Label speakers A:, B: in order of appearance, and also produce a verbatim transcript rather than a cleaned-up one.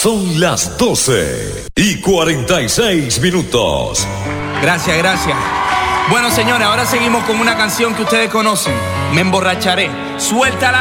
A: Son las doce y cuarenta y seis minutos.
B: Gracias, gracias. Bueno, señores, ahora seguimos con una canción que ustedes conocen. Me emborracharé. Suéltala.